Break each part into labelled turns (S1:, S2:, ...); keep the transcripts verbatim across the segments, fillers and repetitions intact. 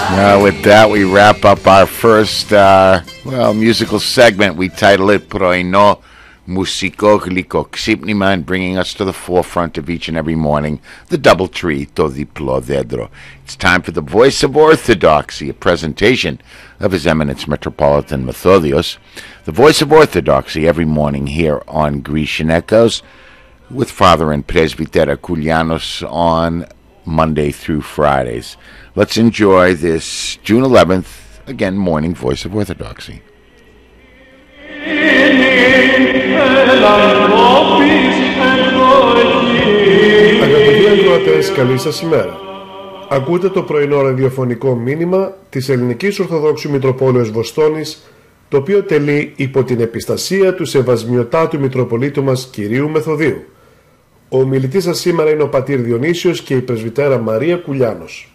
S1: Uh, with that, we wrap up our first, uh, well, musical segment. We title it Πρωινό Μουσικό Γλυκό Ξύπνημα, and bringing us to the forefront of each and every morning, the double tree, το διπλό δέντρο. It's time for the Voice of Orthodoxy, a presentation of His Eminence Metropolitan Methodios. The Voice of Orthodoxy every morning here on Grecian Echoes with Father and Presbytera Koulianos on Monday through Fridays. Let's enjoy this June eleventh, again, morning Voice of Orthodoxy.
S2: Αγαπητοί ακροατές, καλή σας ημέρα. Ακούτε το πρωινό ραδιοφωνικό μήνυμα της Ελληνικής Ορθοδόξου Μητροπόλεως Βοστόνης, το οποίο τελεί υπό την επιστασία του Σεβασμιωτάτου Μητροπολίτου μας Κυρίου Μεθοδίου. Ο ομιλητής σας σήμερα είναι ο πατήρ Διονύσιος και η πρεσβυτέρα Μαρία Κουλιάνος.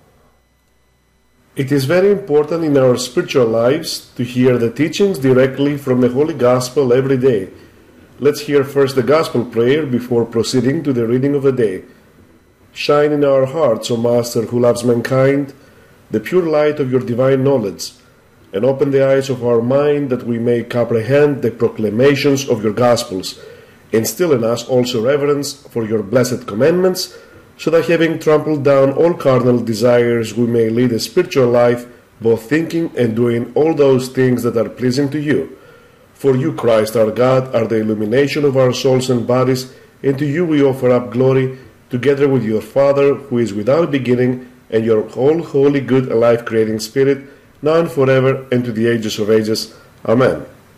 S2: It is very important in our spiritual lives to hear the teachings directly from the Holy Gospel every day. Let's hear first the Gospel prayer before proceeding to the reading of the day. Shine in our hearts, O Master who loves mankind, the pure light of your divine knowledge, and open the eyes of our mind that we may comprehend the proclamations of your Gospels. Instill in us also reverence for your blessed commandments, so that having trampled down all carnal desires, we may lead a spiritual life, both thinking and doing all those things that are pleasing to you. For you, Christ our God, are the illumination of our souls and bodies, and to you we offer up glory, together with your Father, who is without beginning, and your whole holy, good, and life-creating Spirit, now and forever, and to the ages of ages. Amen.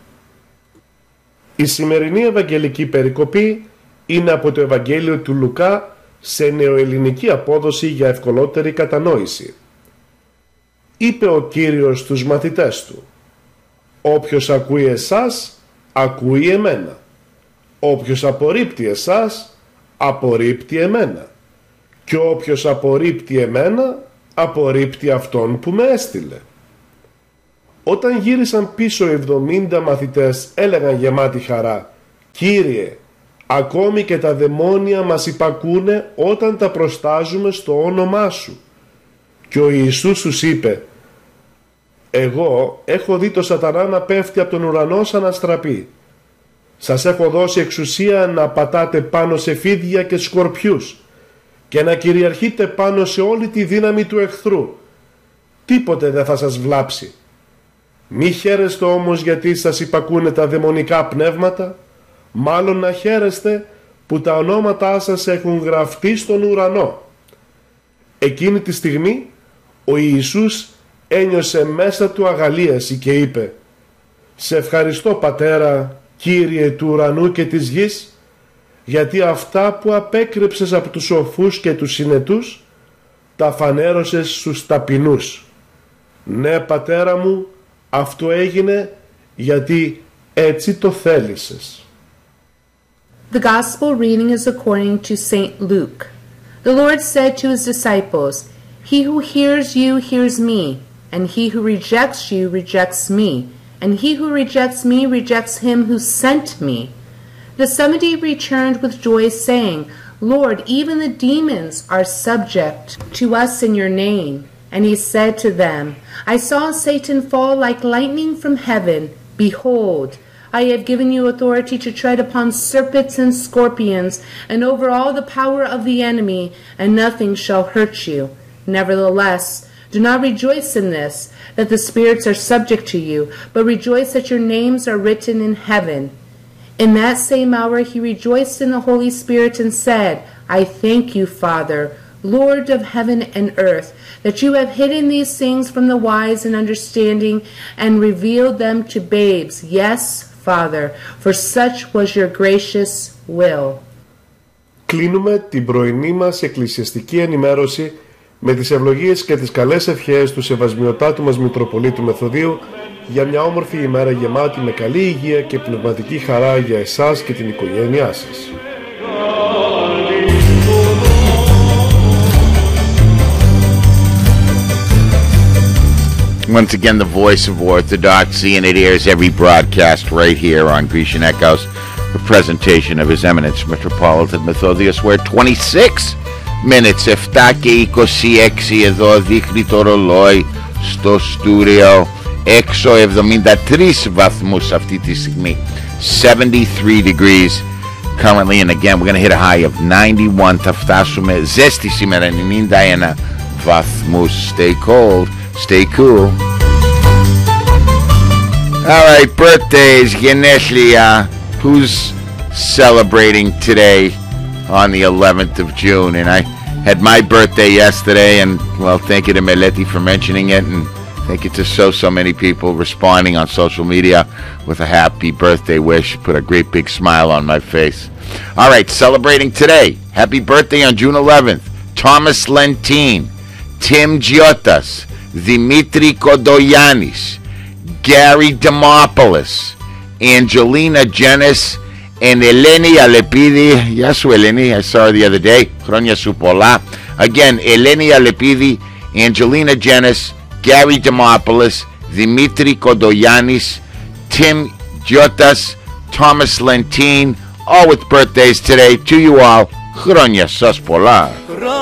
S2: Η σημερινή Ευαγγελική περικοπή είναι από το Ευαγγέλιο του Λουκά σε νεοελληνική απόδοση για ευκολότερη κατανόηση. Είπε ο Κύριος στους μαθητές του: «Όποιος ακούει εσάς, ακούει εμένα. Όποιος απορρίπτει εσάς, απορρίπτει εμένα. Και όποιος απορρίπτει εμένα, απορρίπτει αυτόν που με έστειλε». Όταν γύρισαν πίσω εβδομήντα μαθητές, έλεγαν γεμάτη χαρά: «Κύριε, ακόμη και τα δαιμόνια μας υπακούνε όταν τα προστάζουμε στο όνομά σου». Και ο Ιησούς τους είπε: «Εγώ έχω δει το σατανά να πέφτει από τον ουρανό σαν αστραπή. Σας έχω δώσει εξουσία να πατάτε πάνω σε φίδια και σκορπιούς και να κυριαρχείτε πάνω σε όλη τη δύναμη του εχθρού. Τίποτε δεν θα σας βλάψει. Μη χαίρεστε όμως γιατί σας υπακούνε τα δαιμονικά πνεύματα, μάλλον να χαίρεστε που τα ονόματά σας έχουν γραφτεί στον ουρανό». Εκείνη τη στιγμή ο Ιησούς ένιωσε μέσα του αγαλίαση και είπε: «Σε ευχαριστώ, Πατέρα, Κύριε του ουρανού και της γης, γιατί αυτά που απέκρυψες από τους σοφούς και τους συνετούς τα φανέρωσες στους ταπεινούς. Ναι, Πατέρα μου, αυτό έγινε γιατί έτσι το θέλησες».
S3: The Gospel reading is according to Saint Luke. The Lord said to his disciples, "He who hears you hears me, and he who rejects you rejects me, and he who rejects me rejects him who sent me." The seventy returned with joy, saying, "Lord, even the demons are subject to us in your name." And he said to them, "I saw Satan fall like lightning from heaven. Behold, I have given you authority to tread upon serpents and scorpions, and over all the power of the enemy, and nothing shall hurt you. Nevertheless, do not rejoice in this, that the spirits are subject to you, but rejoice that your names are written in heaven." In that same hour he rejoiced in the Holy Spirit and said, "I thank you, Father, Lord of heaven and earth, that you have hidden these things from the wise and understanding and revealed them to babes. Yes, Father, for such was your gracious will."
S2: Κλείνουμε την πρωινή μας εκκλησιαστική ενημέρωση με τις ευλογίες και τις καλές ευχές του Σεβασμιωτάτου μας Μητροπολίτου Μεθοδίου για μια όμορφη ημέρα γεμάτη με καλή υγεία και πνευματική χαρά για εσάς και την οικογένειά σας.
S1: Once again, the Voice of Orthodoxy, and it airs every broadcast right here on Grecian Echoes, a presentation of His Eminence Metropolitan Methodios, where twenty-six minutes. εφτά και είκοσι έξι εδώ δείχνει το ρολόι στο στούριο. Έξω εβδομήντα τρεις βαθμούς αυτή τη στιγμή. seventy-three degrees currently, and again we're going to hit a high of ninety-one. Θα φτάσουμε ζέστη σήμερα, ενενήντα ένα βαθμούς. Stay cold, stay cool. Alright, birthdays, γενέθλια. Who's celebrating today on the eleventh of June? And I had my birthday yesterday, and well, thank you to Meleti for mentioning it, and thank you to so, so many people responding on social media with a happy birthday wish. Put a great big smile on my face. All right, celebrating today. Happy birthday on June eleventh. Thomas Lentin, Tim Giotas, Dimitri Kodoyanis, Gary Demopoulos, Angelina Genis, and Eleni Alepidi. Yes, Eleni, I saw her the other day. Χρόνια σου πολλά. Again, Eleni Alepidi, Angelina Genis, Gary Demopoulos, Dimitri Kodoyanis, Tim Giotas, Thomas Lentin, all with birthdays today. To you all, χρόνια σας πολλά.